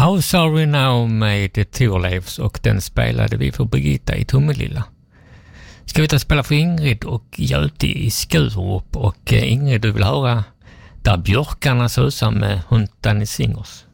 How Sorry Now med Thorleifs, och den spelade vi för Birgitta i Tomelilla. Ska vi ta spela för Ingrid och Göte i Skurup, och Ingrid, du vill höra Där björkarna susar med Huntan i Singers.